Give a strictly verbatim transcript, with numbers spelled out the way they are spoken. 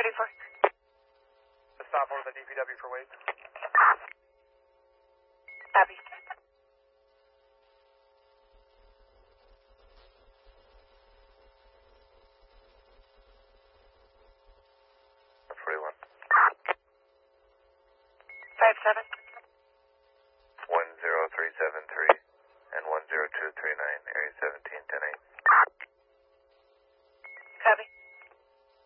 eighty-four. Stop over the D P W for weight. Copy. forty-one. Five seven. one zero three seven three and one zero two three nine, area seventeen ten eight.